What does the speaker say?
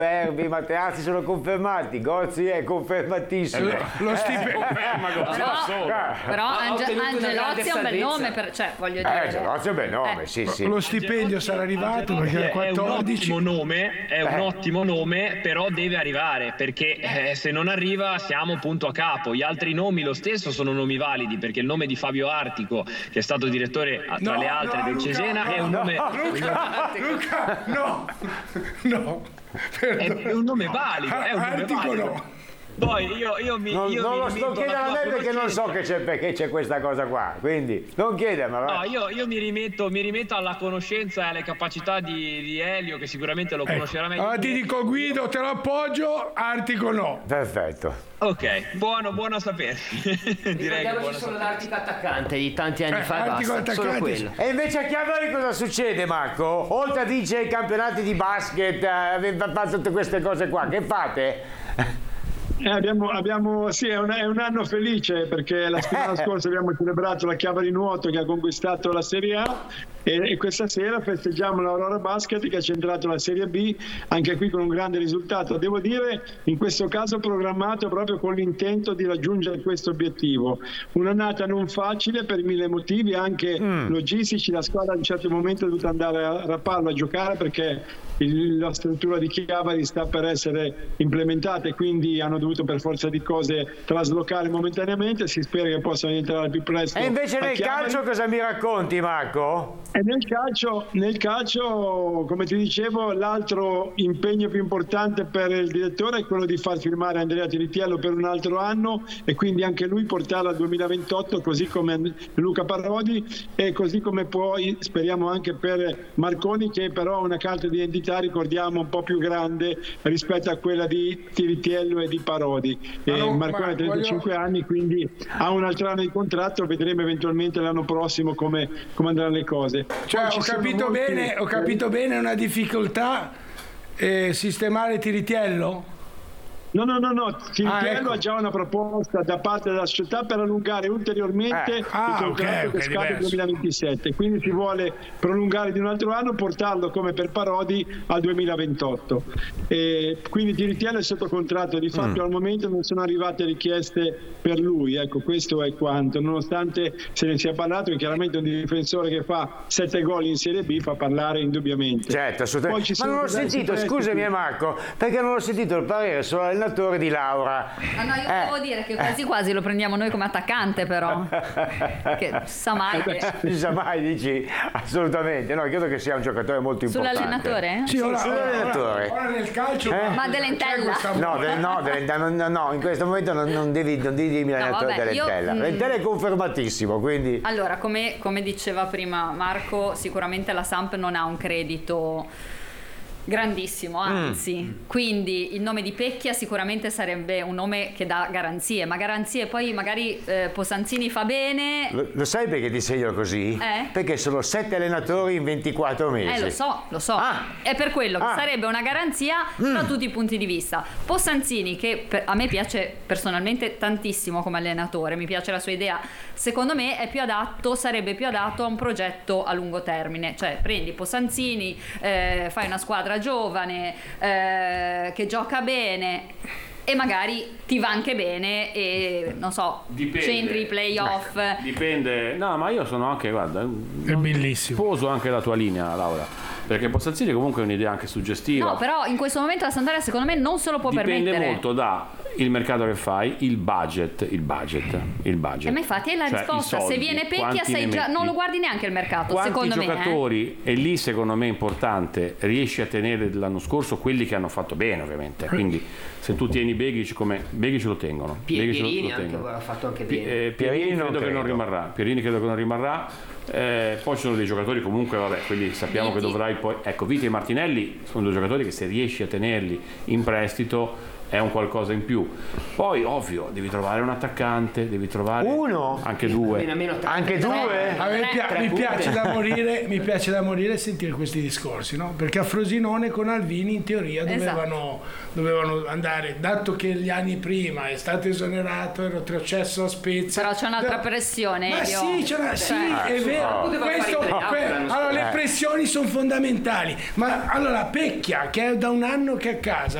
Erbi, Materazzi sono confermati, Gozzi è confermatissimo. Lo stipendio. Però Angelozzi è un bel nome, cioè voglio dire. Angelozzi è un bel nome, sì. Lo stipendio sarà arrivato perché è 14. È un ottimo nome, però deve arrivare, perché se non arriva siamo punto a capo. Gli altri nomi lo stesso sono nomi validi, perché il nome di Fabio Artico, che è stato direttore tra le altre del Cesena, è un nome. Luca, no. È un nome valido, è un nome Artico valido. no. Poi io mi Non lo sto chiedendo a me perché non so perché c'è questa cosa qua, quindi non chiedermelo. No, io mi rimetto alla conoscenza e alle capacità di Elio, che sicuramente lo conoscerà meglio. Allora ti dico, Guido, te lo appoggio, Artico no. Perfetto. Ok, buono a sapere. Direi che buono solo l'Artico attaccante di tanti anni fa, Artico basta, solo attaccante. quello. E invece a Chiavari cosa succede, Marco? Oltre a vincere i campionati di basket, fate tutte queste cose qua, che fate? Sì, è un anno felice, perché la settimana scorsa abbiamo celebrato la Chiavari Nuoto che ha conquistato la Serie A e questa sera festeggiamo l'Aurora Basket che ha centrato la Serie B, anche qui con un grande risultato. Devo dire, in questo caso programmato proprio con l'intento di raggiungere questo obiettivo. Un'annata non facile per mille motivi, anche logistici. La squadra a un certo momento è dovuta andare a Rapallo a giocare perché la struttura di Chiavari sta per essere implementata e quindi hanno dovuto per forza di cose traslocare momentaneamente. Si spera che possano entrare più presto. E invece nel Chiavari. calcio cosa mi racconti, Marco? E nel calcio, come ti dicevo, l'altro impegno più importante per il direttore è quello di far firmare Andrea Tiritiello per un altro anno e quindi anche lui portarlo al 2028, così come Luca Parodi, e così come poi speriamo anche per Marconi, che però ha una carta di identità, ricordiamo, un po' più grande rispetto a quella di Tiritiello e di Parodi. Marconi ha 35 anni, quindi ha un altro anno di contratto, vedremo eventualmente l'anno prossimo come andranno le cose. Cioè, ho capito bene una difficoltà sistemare Tiritiello? No. Tiritiello ecco. ha già una proposta da parte della società per allungare ulteriormente il contratto che scade nel 2027. Quindi si vuole prolungare di un altro anno, portarlo come per Parodi al 2028. Quindi Tiritiello è sotto contratto, di fatto al momento non sono arrivate richieste per lui. Ecco, questo è quanto. Nonostante se ne sia parlato, che chiaramente un difensore che fa 7 gol in Serie B fa parlare indubbiamente. Certo, assolutamente. Ma non ho sentito, scusami Marco, perché non ho sentito il parere sull'allenatore di Laura. No, io devo dire che quasi quasi lo prendiamo noi come attaccante, però. Che sa mai. Non sa mai, dici? Assolutamente. No, credo che sia un giocatore molto importante. Sull'allenatore? Sì, sull'allenatore. Ora nel calcio. Ma Dell'Entella? No, in questo momento non devi dirmi l'allenatore dell'Entella. L'Entella è confermatissimo, quindi. Allora, come diceva prima Marco, sicuramente la Samp non ha un credito grandissimo, anzi, quindi il nome di Pecchia sicuramente sarebbe un nome che dà garanzie, ma garanzie poi magari Posanzini fa bene. Lo sai perché ti segno così? Perché sono 7 allenatori in 24 mesi. Lo so. È per quello che sarebbe una garanzia da tutti i punti di vista. Posanzini, che a me piace personalmente tantissimo come allenatore, mi piace la sua idea, secondo me sarebbe più adatto a un progetto a lungo termine, cioè prendi Posanzini, fai una squadra giovane che gioca bene e magari ti va anche bene e non so, centri i playoff. Dipende. No, ma io sono anche, guarda, È bellissimo. sposo anche la tua linea, Laura, perché Posanzini comunque è un'idea anche suggestiva. No, però in questo momento la Sampdoria secondo me non se lo può permettere. Dipende molto da il mercato che fai, il budget. E ma infatti è la risposta, soldi, se viene Pecchia sei già non lo guardi neanche il mercato, quanti secondo me. Giocatori, e lì secondo me è importante, riesci a tenere l'anno scorso quelli che hanno fatto bene, ovviamente. Quindi se tu tieni Begic, come Begic lo tengono. Pierini anche ha fatto anche bene. Pierini credo che non rimarrà. Poi ci sono dei giocatori comunque, quelli sappiamo Viti. che dovrai poi. Ecco, Viti e Martinelli sono due giocatori che se riesci a tenerli in prestito è un qualcosa in più. Poi ovvio, devi trovare un attaccante, devi trovare uno, anche due. anche due. A me mi piace da morire sentire questi discorsi, no? Perché a Frosinone con Alvini in teoria dovevano andare, dato che gli anni prima è stato esonerato, ero retrocesso a Spezia. Però c'è un'altra pressione. Ma sì, è vero. Allora, le pressioni sono fondamentali. Ma allora Pecchia, che è da un anno che è a casa,